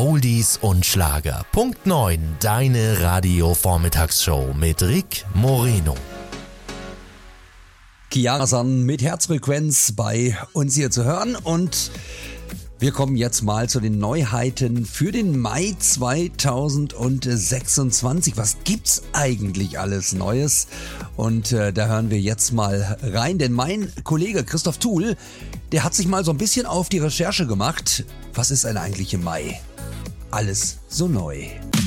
Oldies und Schlager. Punkt 9, deine Radio-Vormittagsshow mit Rick Moreno. Chiara San mit Herzfrequenz bei uns hier zu hören und wir kommen jetzt mal zu den Neuheiten für den Mai 2026. Was gibt's eigentlich alles Neues? Und da hören wir jetzt mal rein, denn mein Kollege Christoph Thuhl, der hat sich mal so ein bisschen auf die Recherche gemacht. Was ist denn eigentlich im Mai? Alles so neu.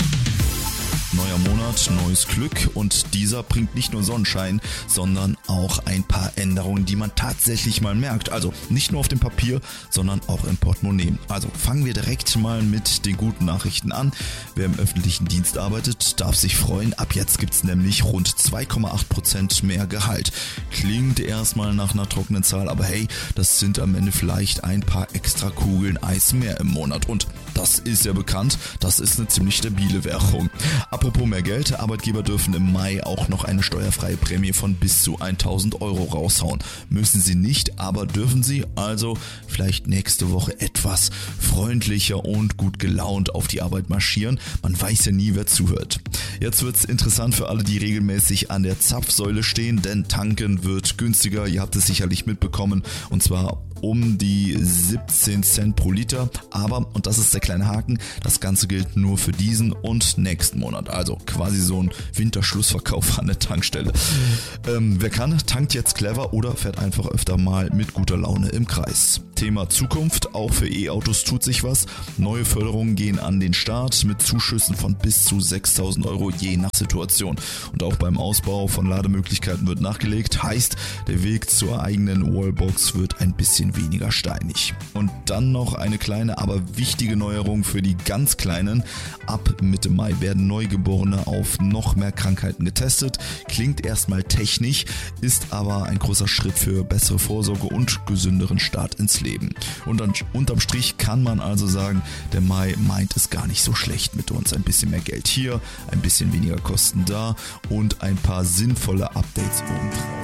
Neuer Monat, neues Glück und dieser bringt nicht nur Sonnenschein, sondern auch ein paar Änderungen, die man tatsächlich mal merkt. Also nicht nur auf dem Papier, sondern auch im Portemonnaie. Also fangen wir direkt mal mit den guten Nachrichten an. Wer im öffentlichen Dienst arbeitet, darf sich freuen. Ab jetzt gibt's nämlich rund 2,8% mehr Gehalt. Klingt erstmal nach einer trockenen Zahl, aber hey, das sind am Ende vielleicht ein paar extra Kugeln Eis mehr im Monat. Und das ist ja bekannt, das ist eine ziemlich stabile Währung. Apropos mehr Geld, Arbeitgeber dürfen im Mai auch noch eine steuerfreie Prämie von bis zu 1.000 Euro raushauen. Müssen sie nicht, aber dürfen sie, also vielleicht nächste Woche etwas freundlicher und gut gelaunt auf die Arbeit marschieren. Man weiß ja nie, wer zuhört. Jetzt wird's interessant für alle, die regelmäßig an der Zapfsäule stehen, denn tanken wird günstiger, ihr habt es sicherlich mitbekommen, und zwar um die 17 Cent pro Liter, aber, und das ist der kleine Haken, das Ganze gilt nur für diesen und nächsten Monat, also quasi so ein Winterschlussverkauf an der Tankstelle. Wer kann, tankt jetzt clever oder fährt einfach öfter mal mit guter Laune im Kreis. Thema Zukunft, auch für E-Autos tut sich was. Neue Förderungen gehen an den Start mit Zuschüssen von bis zu 6.000 Euro je nach Situation. Und auch beim Ausbau von Lademöglichkeiten wird nachgelegt, heißt, der Weg zur eigenen Wallbox wird ein bisschen weniger steinig. Und dann noch eine kleine, aber wichtige Neuerung für die ganz Kleinen. Ab Mitte Mai werden Neugeborene auf noch mehr Krankheiten getestet. Klingt erstmal technisch, ist aber ein großer Schritt für bessere Vorsorge und gesünderen Start ins Leben. Und unterm Strich kann man also sagen, der Mai meint es gar nicht so schlecht mit uns. Ein bisschen mehr Geld hier, ein bisschen weniger Kosten da und ein paar sinnvolle Updates obendrauf.